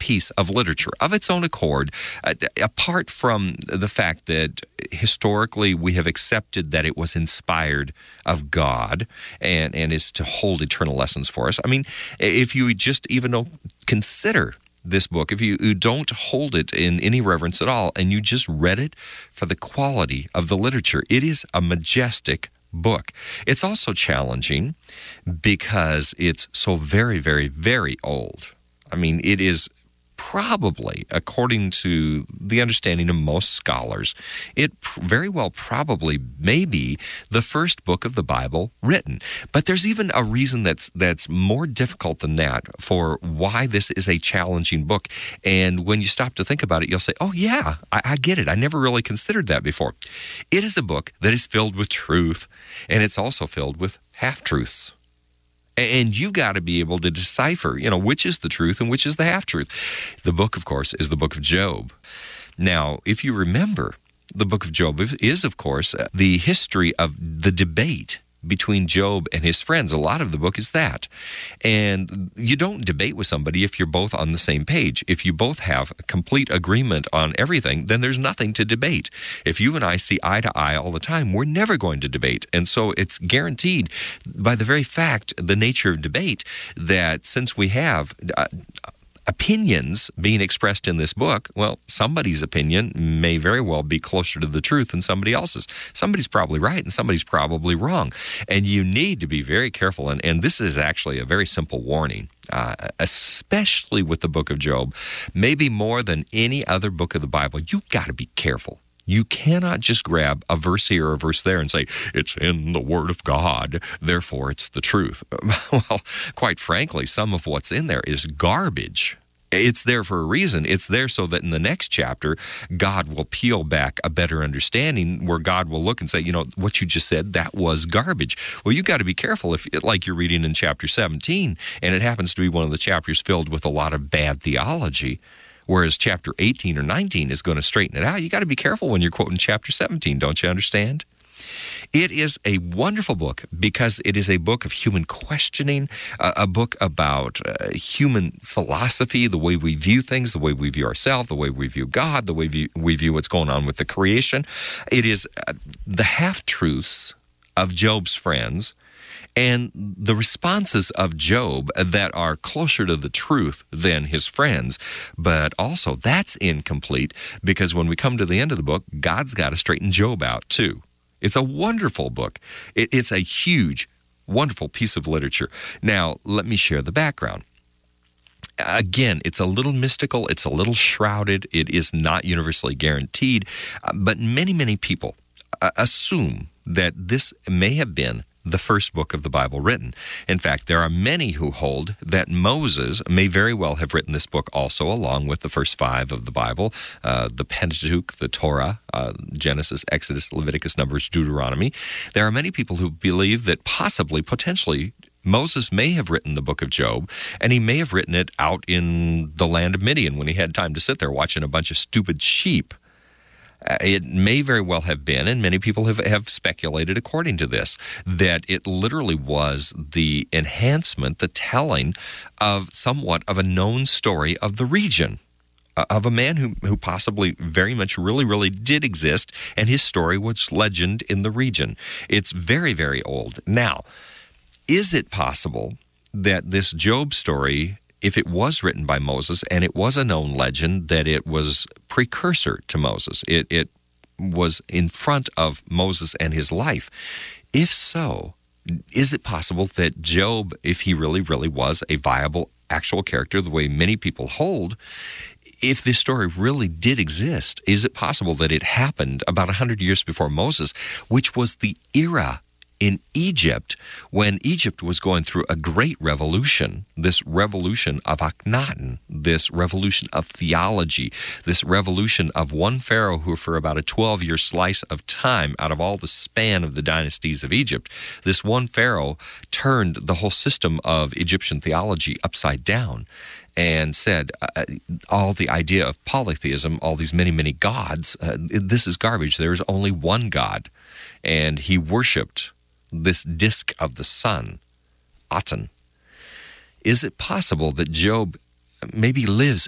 piece of literature of its own accord, apart from the fact that historically we have accepted that it was inspired of God and is to hold eternal lessons for us. I mean, if you just even don't consider this book, if you don't hold it in any reverence at all, and you just read it for the quality of the literature, it is a majestic book. It's also challenging because it's so very, very, very old. I mean, it is probably, according to the understanding of most scholars, it very well probably may be the first book of the Bible written. But there's even a reason that's more difficult than that for why this is a challenging book. And when you stop to think about it, you'll say, oh yeah, I get it. I never really considered that before. It is a book that is filled with truth, and it's also filled with half-truths. And you got to be able to decipher, which is the truth and which is the half-truth. The book, of course, is the book of Job. Now, if you remember, the book of Job is, of course, the history of the debate between Job and his friends. A lot of the book is that. And you don't debate with somebody if you're both on the same page. If you both have a complete agreement on everything, then there's nothing to debate. If you and I see eye to eye all the time, we're never going to debate. And so it's guaranteed by the very fact, the nature of debate, that since we have opinions being expressed in this book, well, somebody's opinion may very well be closer to the truth than somebody else's. Somebody's probably right and somebody's probably wrong. And you need to be very careful. And this is actually a very simple warning, especially with the book of Job. Maybe more than any other book of the Bible, you've got to be careful. You cannot just grab a verse here or a verse there and say, it's in the Word of God, therefore it's the truth. Well, quite frankly, some of what's in there is garbage. It's there for a reason. It's there so that in the next chapter, God will peel back a better understanding where God will look and say, what you just said, that was garbage. Well, you got to be careful if, like you're reading in chapter 17, and it happens to be one of the chapters filled with a lot of bad theology, whereas chapter 18 or 19 is going to straighten it out. You got to be careful when you're quoting chapter 17, don't you understand? It is a wonderful book because it is a book of human questioning, a book about human philosophy, the way we view things, the way we view ourselves, the way we view God, the way we view what's going on with the creation. It is the half-truths of Job's friends and the responses of Job that are closer to the truth than his friends. But also, that's incomplete because when we come to the end of the book, God's got to straighten Job out too. It's a wonderful book. It's a huge, wonderful piece of literature. Now, let me share the background. Again, it's a little mystical. It's a little shrouded. It is not universally guaranteed. But many, many people assume that this may have been the first book of the Bible written. In fact, there are many who hold that Moses may very well have written this book also, along with the first 5 of the Bible, the Pentateuch, the Torah, Genesis, Exodus, Leviticus, Numbers, Deuteronomy. There are many people who believe that possibly, potentially, Moses may have written the book of Job, and he may have written it out in the land of Midian when he had time to sit there watching a bunch of stupid sheep. It may very well have been, and many people have speculated according to this, that it literally was the enhancement, the telling of somewhat of a known story of the region, of a man who possibly very much really did exist, and his story was legend in the region. It's very, very old. Now, is it possible that this Job story, if it was written by Moses and it was a known legend, that it was precursor to Moses? It was in front of Moses and his life. If so, is it possible that Job, if he really was a viable actual character, the way many people hold, if this story really did exist, is it possible that it happened about 100 years before Moses, which was the era in Egypt, when Egypt was going through a great revolution, this revolution of Akhenaten, this revolution of theology, this revolution of one pharaoh who for about a 12-year slice of time out of all the span of the dynasties of Egypt, this one pharaoh turned the whole system of Egyptian theology upside down and said, all the idea of polytheism, all these many gods, this is garbage. There's only one God. And he worshipped this disk of the sun, Aten. Is it possible that Job maybe lives